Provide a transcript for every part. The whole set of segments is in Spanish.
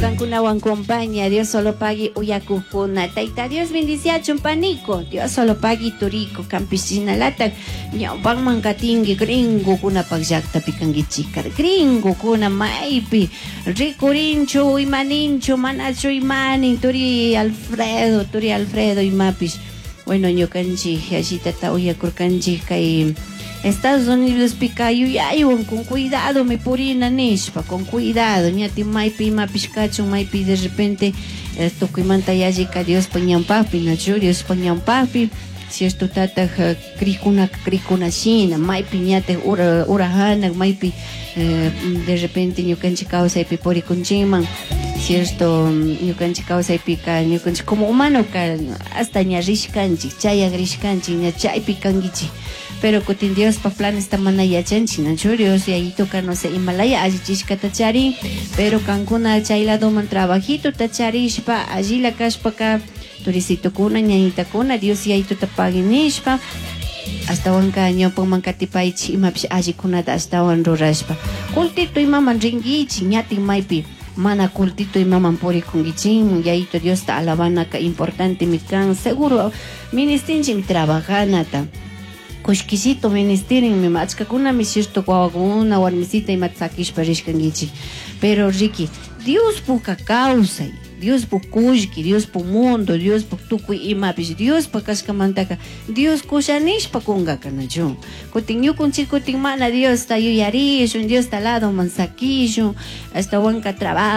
cancunawan compañía, Dios solo pague uyakukuna. Taita Dios bendicia chumpanico, Dios solo pague turico, campesina lata. Ñawpan mankatingi gringo kuna pagyakta pikangi chica. Gringo kuna maipi. Ricurincho imanincho, manacho imanin, turi Alfredo imapis. Bueno, yo canchi, allí tata uyakurkanchi kay Estados Unidos picayo y con cuidado me purina nispa, con cuidado, ñati maipi mapiscacho maipi de repente toquimanta yajica Dios pañan papi, nacho Dios pañan papi, si esto tata cricuna china, maipi ñate urahana, maipi de repente yo canchi causa y pipori con chiman, si esto yo canchi causa y pica, yo canchi como humano hasta ñarish canchi, chaya grish canchi, ñachay picangichi. Pero cotin Dios pa plan esta manaya chanchi Dios y ahí toca no sé Himalaya allí chiska tachari pero Cancuna chayla doman trabajito tacharishpa allí la cashpa ka turisito kuna ñañita kuna Dios y ahí tu tapaginishpa hasta wanka ñopo mankatipaichi imapish allí kunata hasta wan rurashpa kultito imaman ringichi ñati maipi mana cultito y maman pori kungichim y ahí tu Dios ta alabana ka importante mi can seguro ministinchim trabajanata Kushkisito ministerin mi machkakuna mi sisto kwaguna warmisita y matsakish parishkangichi. Pero Ricky, Dios puka causa, Dios pu kushki, Dios pu mundo, Dios pu tukui imapis, Dios pa kashkamantaka, Dios kushanish pa kunga kanacho. Kutin yukunchi kutin mana Dios ta yuyarisho, Dios ta lado mansakisho, hasta wanka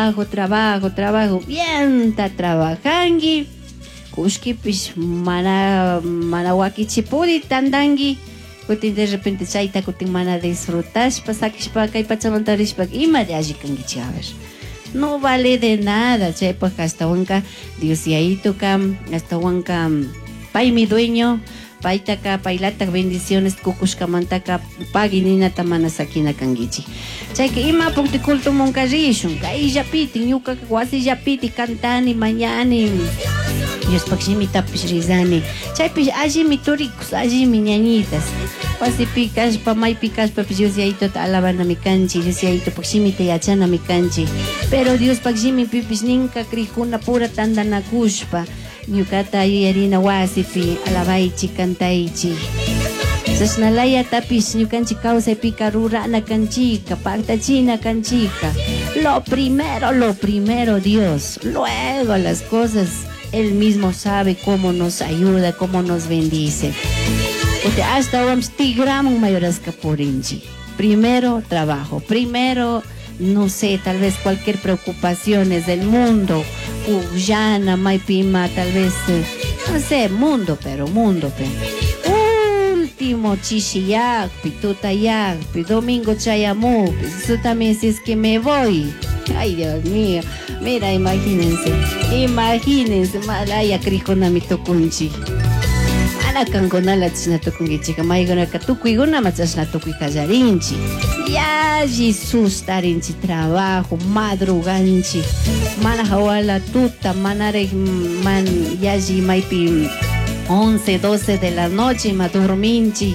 trabajo, bien ta trabajangi. Kushki pish mana wakichipuri tandangi kutin de repente chaita kutin mana disfrutash pasakishpa kay pachamantarishpa ima de allí kangichi a ver no vale de nada chepa hasta wanka Dios y ahí toca hasta wanka pay mi dueño paitaka pailata bendiciones kukushkamantaka paginina tamana sakina kangichi chay que ima punkti kulto monkarishun kay yapiti ñuka wasi yapiti cantani mañani Dios pakshimi tapis rizani chaypish allí mi turicos allí mi ñañitas pasi picash pa may picash pa Dios yaito ta alabana mi canchi Dios yaito pakshimi te yachana mi canchi pero Dios pakshimi pipis ninka krikuna pura tandanakushpa ñukata yuyarina wasipi alabaichi cantaichi sasnalaya tapis ñukanchi causa pica rurana canchica pactachina canchica lo primero Dios luego las cosas Él mismo sabe cómo nos ayuda, cómo nos bendice. Porque hasta vamos tigramos mayores caporinchi. Primero trabajo, primero no sé, tal vez cualquier preocupaciones del mundo, Uyana, Maipima, tal vez no sé, mundo. Último chichiyak, pitutayak, domingo chayamu, eso también si es que me voy. Ay, Dios mío. Mira, imagínense, malaya krikona mi tokunchi. Ana kankona la tsina tokungichi, kamaigona katukuigona matsasna tukui kajarinchi. Ya Jesus tarinchi trabajo, madruganchi. Mana hawala tuta, manare man yaji maipi 11, 12 de la noche, madurminchi.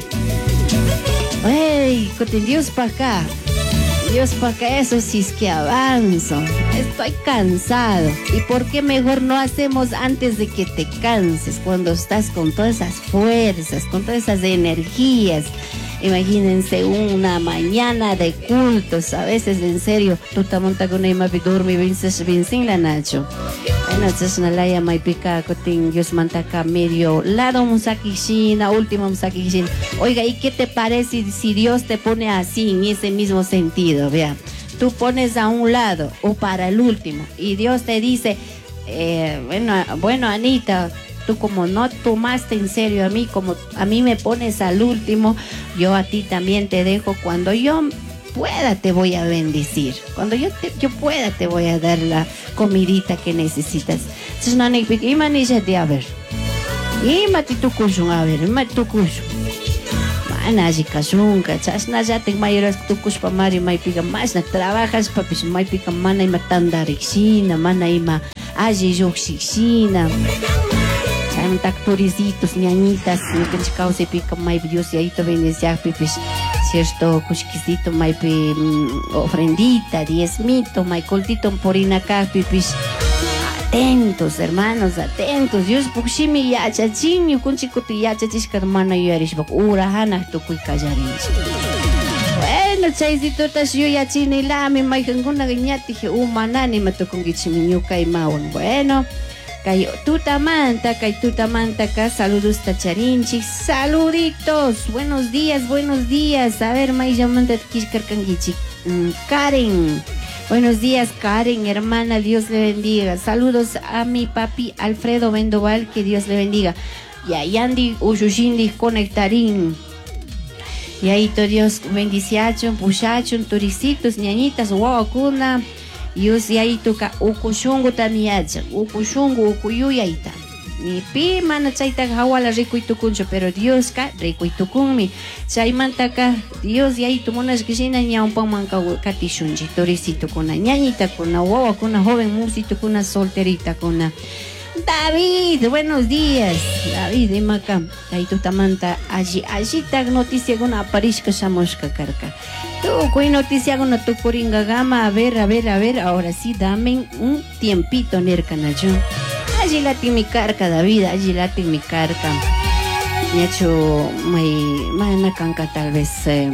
Ey, cotin Dios pa' acá. Dios para que eso sí es que avanzo. Estoy cansado. ¿Y por qué mejor no hacemos antes de que te canses? Cuando estás con todas esas fuerzas, con todas esas energías. Imagínense una mañana de cultos. A veces, en serio, tú te montas con una imagen y dormir bien la Nacho. Bueno, entonces una laya mai pica cotín Dios mantaca medio lado musakishina, último musakishina. Oiga, ¿y qué te parece si Dios te pone así en ese mismo sentido? Vea, tú pones a un lado o para el último y Dios te dice, bueno Anita, tú como no tomaste en serio a mí, como a mí me pones al último, yo a ti también te dejo. Cuando yo pueda te voy a bendecir. Cuando yo pueda te voy a dar la comidita que necesitas. Entonces no ni pique, ima ni de a ver. Ima ti tu kushun a ver, ima tu kushun. Mana allí kashunka, chasna ya te mayores tu kush pa mari mai pica más na trabajas papis mai pica mana ima tandarixina, mana ima allí yoxixina. Saben tactorisitos, ñañitas, no que causa pica mai Dios y ahí te bendice pipis. cierto, cuchquisito, maypi ofrendita, diezmito, maycoltito, porina capi, pues, atentos, hermanos, atentos. Dios, puximi yachachimi, kunchikuti yachachishka, hermano, yarish, bak, urahana, tukuy kallarinch. Bueno, chaysito, tas yo yachini lami, maykanguna gañati, humanani, matukungichimi, ñuka y mawan. Bueno. Kay tutamanta, ka saludos tacharinchik, saluditos, buenos días, a ver, may llamanda kishkarkangichik, Karen, buenos días Karen, hermana, Dios le bendiga, saludos a mi papi Alfredo Vendoval, que Dios le bendiga, y a Yandi Ushushindi conectarín, y ahí todo Dios bendiciachon, pushachon, turicitos, ñañitas, guacuna. Yus yaituka ukushungu tamiyacha, ukushungu ukuyuyaita. Ni pi mana chayta hawala rikuitukuncho, pero Dios ka rikuitukunmi. Chaymantaka Dios yaitu monas gishina ñawpan manka katishunchi, toricito kuna, ñañita kuna, wawa kuna, joven musito kuna, solterita kuna. David, buenos días. David, imaka, kaitu tamanta allí tag noticia kuna aparishka shamoshka karka. Tú, cuy noticia con tu coringa gama, a ver, ahora sí, dame un tiempito, nercanacho. Allí late mi carca, David, allí late mi carca. Me ha hecho, mana canca tal vez,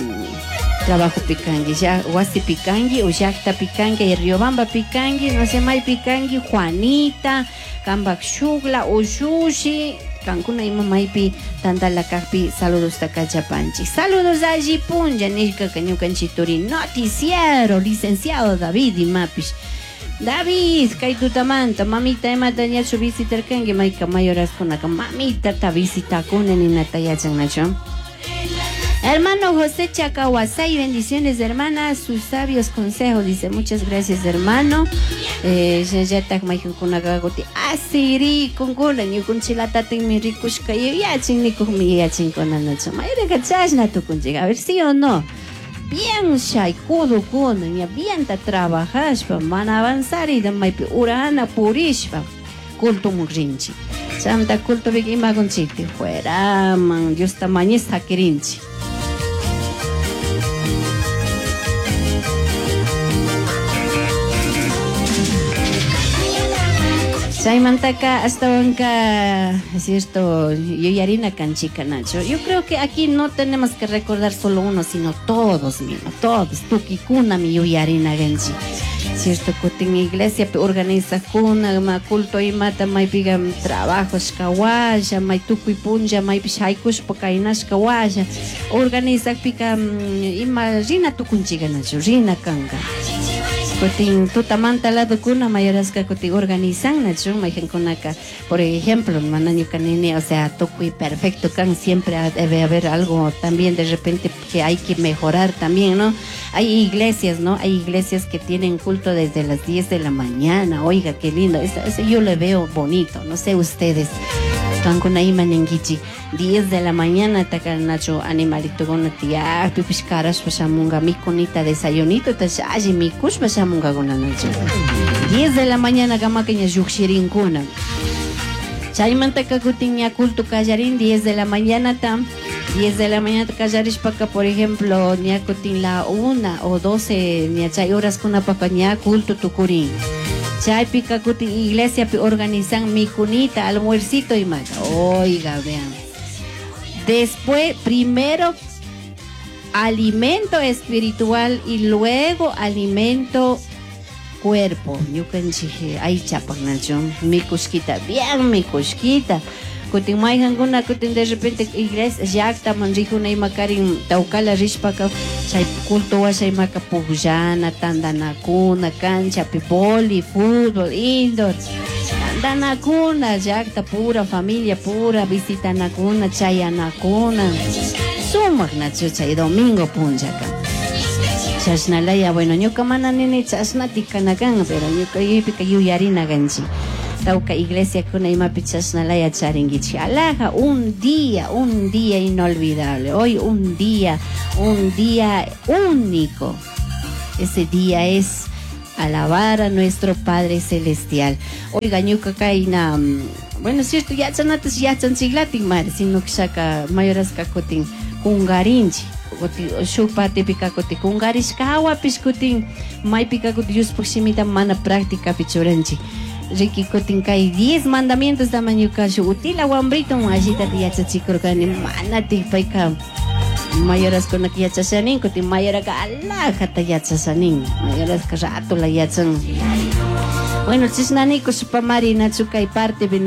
trabajo picangue, ya, Huasti picangue, o Yacta picangue, y Riobamba picangue, no sé, May picangue, Juanita, Cambak Shugla, Ushushi, Cancuna y Mamaipi, Tantala Capi, saludos Tacachapanchi. Saludos a Jipunja, Nishka Cañucanchituri, noticiero, licenciado David y Mapis. David, Kaitutamanta, mamita Emma Tañacho visitar Kangi, Maika Mayoras con la mamita ta visita con en Natayachan Nacho. Hermano José Chacawasay, bendiciones hermana, sus sabios consejos, dice, muchas gracias hermano. Ya tak maikun kunagagoti asiri con gula ni kun chilata tin mi rikushka yachin ni kun mi yachin con anacho. Mayre gachashna tu kun llega, a ver sí o no. Bien shay kudu kun ni bien ta trabajashpa, man avanzar y de maipi urana purishpa. Culto mugrinchi. Santa culto big imagonchiti fuera man Dios tamañes hakirinchi. Chaymantaka hasta banca, es esto, yo yarina canchica Nacho. Yo creo que aquí no tenemos que recordar solo uno, sino todos, mismo, todos. Tukikuna mi yo yarina ganchi. Cierto que en iglesia organiza kuna, ma culto y mata, mai pigam trabajos kawaya, mai tuku y punja, mai pishaikush pokainas kawaya. Organiza pigam ima rina tukunchiga Nacho, rina kanga. Cotin tutamanta lado kuna mayoras que cotin organizan nacho majen kunaka por ejemplo manaño canine o sea toqui perfecto can siempre debe haber algo también de repente que hay que mejorar también, ¿no? Hay iglesias, ¿no? Hay iglesias que tienen culto desde las 10 de la mañana, oiga qué lindo, eso yo le veo bonito, no sé ustedes. Kankuna imanengichi 10 de la mañana takan nacho animalito gona tia pipiscaras pasamunga mi conita desayunito tasaji mi kush pasamunga gona nacho 10 de la mañana gama kenya yukshirin kuna chaymanta kakutinya kultu kallarin 10 de la mañana tam 10 de la mañana kallarish paka por ejemplo nya kutin la 1 o 12 nya chay horas kuna paka nya kultu tukurin. Chay pica cuti iglesia organizan mi cunita, almuercito y más. Oiga, vean. Después, primero alimento espiritual y luego alimento cuerpo. Yo canchije, ay chapanachón, mi cusquita, bien mi cusquita. Kutin may hanguna kutin de repente iglesia yakta manrijo na imakarin taukala rishpaka chay culto wa chay maka pujana tandanakuna cancha pipoli fútbol indoor tandanakuna yakta pura familia pura visitanakuna chayanakuna sumak nacho chay domingo punchaka chasnalaya bueno ñuka mana nini chasnatikanakan pero ñuka yupika yuyarina ganchi Tauca iglesia kuna imapi chasnalaya charingichi. Alaja, un día inolvidable. Hoy un día único. Ese día es alabar a nuestro Padre Celestial. Oiga, ñuka kaina, bueno, cierto, ya chanatas ya chanchiglatin mar, sino que saca mayoras kakotin kungarinchi. shuk parte pika kuti kungarishkawa piskutin may pika kuti Dios simita mana práctica pichuranchi Ricky kutin kay 10 mandamientos da manyuka utila wambrito ashita yachachikurkani mana tipay ka mayoras ko nakiyachasanin kutin mayora ka ala kata yachasanin mayoras ka rato la yachan bueno chisnani ko supamari na chukay parte